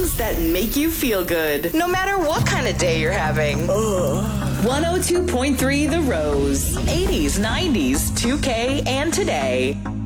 songs that make you feel good, no matter what kind of day you're having. 102.3 The Rose. 80s, 90s, 2K, and today.